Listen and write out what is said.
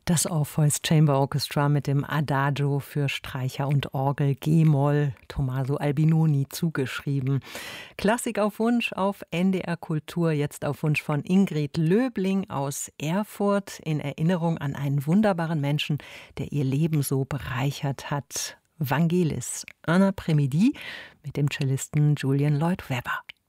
Das Orpheus Chamber Orchestra mit dem Adagio für Streicher und Orgel G-Moll, Tommaso Albinoni zugeschrieben. Klassik auf Wunsch auf NDR Kultur, jetzt auf Wunsch von Ingrid Löbling aus Erfurt, in Erinnerung an einen wunderbaren Menschen, der ihr Leben so bereichert hat. Vangelis, Un après-midi mit dem Cellisten Julian Lloyd Webber.